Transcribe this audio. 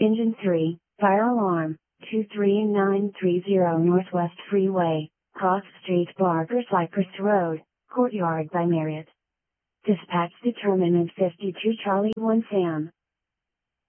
Engine 3, fire alarm, 23930 Northwest Freeway, Cross Street, Barker Cypress Road, Courtyard by Marriott. Dispatch determinant 52 Charlie 1 Sam.